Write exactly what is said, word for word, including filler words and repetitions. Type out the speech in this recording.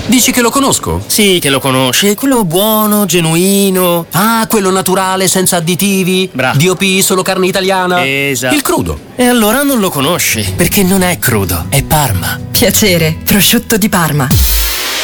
Dici che lo conosco? Sì, che lo conosci, quello buono, genuino. Ah, quello naturale, senza additivi. Bravo. D O P, solo carne italiana. Esatto. Il crudo. E allora non lo conosci, perché non è crudo, è Parma. Piacere, prosciutto di Parma.